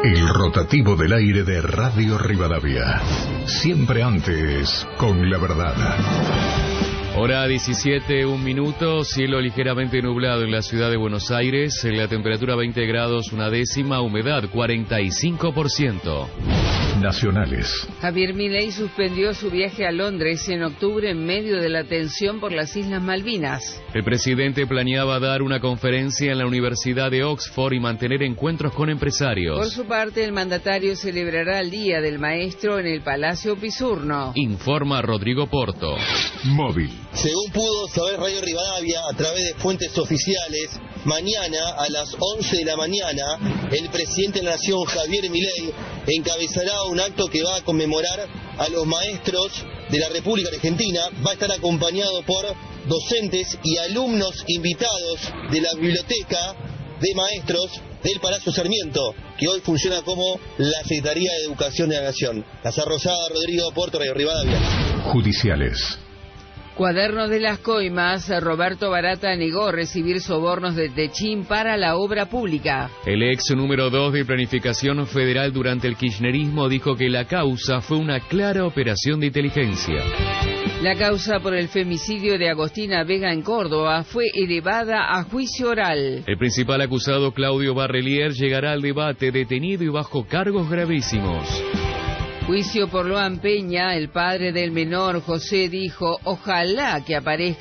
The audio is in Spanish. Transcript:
El rotativo del aire de Radio Rivadavia. Siempre antes con la verdad. Hora 17, 1 minuto, cielo ligeramente nublado en la ciudad de Buenos Aires, la temperatura 20 grados, 1/10, humedad 45%. Nacionales. Javier Milei suspendió su viaje a Londres en octubre en medio de la tensión por las Islas Malvinas. El presidente planeaba dar una conferencia en la Universidad de Oxford y mantener encuentros con empresarios. Por su parte, el mandatario celebrará el Día del Maestro en el Palacio Pisurno. Informa Rodrigo Porto. Móvil. Según pudo saber Radio Rivadavia a través de fuentes oficiales, mañana a las 11 de la mañana, el presidente de la Nación, Javier Milei, encabezará un acto que va a conmemorar a los maestros de la República Argentina. Va a estar acompañado por docentes y alumnos invitados de la Biblioteca de Maestros del Palacio Sarmiento, que hoy funciona como la Secretaría de Educación de la Nación. Casa Rosada, Rodrigo Porto, Radio Rivadavia. Judiciales. Cuadernos de las Coimas, Roberto Barata negó recibir sobornos de Techín para la obra pública. El ex número 2 de Planificación Federal durante el kirchnerismo dijo que la causa fue una clara operación de inteligencia. La causa por el femicidio de Agostina Vega en Córdoba fue elevada a juicio oral. El principal acusado, Claudio Barrelier, llegará al debate detenido y bajo cargos gravísimos. Juicio por Loan Peña, el padre del menor José dijo, ojalá que aparezca